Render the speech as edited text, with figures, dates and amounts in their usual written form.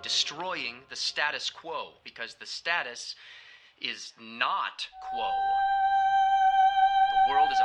destroying the status quo, because the status is not quo. The world